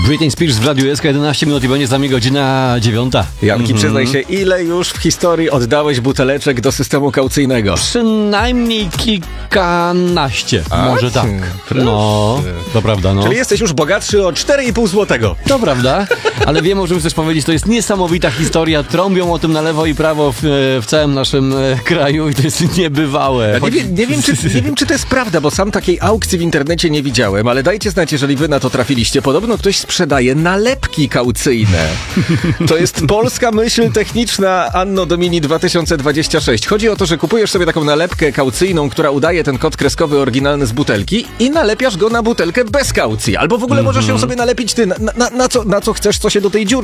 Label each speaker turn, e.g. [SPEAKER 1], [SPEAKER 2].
[SPEAKER 1] Britney Spears w Radiu SK 11 minut i będzie za mnie godzina 9.
[SPEAKER 2] Janki, przyznaj się, ile już w historii oddałeś buteleczek do systemu kaucyjnego?
[SPEAKER 1] Przynajmniej kilkanaście. Może tak.
[SPEAKER 2] proszę.
[SPEAKER 1] No, to prawda, no.
[SPEAKER 2] Czyli jesteś już bogatszy o 4,5 złotego.
[SPEAKER 1] To prawda, ale wiem, o czym chcesz powiedzieć, to jest niesamowita historia, trąbią o tym na lewo i prawo w całym naszym kraju i to jest niebywałe.
[SPEAKER 2] Nie wiem, czy to jest prawda, bo sam takiej aukcji w internecie nie widziałem, ale dajcie znać, jeżeli wy na to trafiliście. Podobno ktoś sprzedaje nalepki kaucyjne. To jest polska myśl techniczna Anno Domini 2026. Chodzi o to, że kupujesz sobie taką nalepkę kaucyjną, która udaje ten kod kreskowy oryginalny z butelki i nalepiasz go na butelkę bez kaucji. Albo w ogóle możesz ją sobie nalepić ty na co chcesz, co się do tej dziury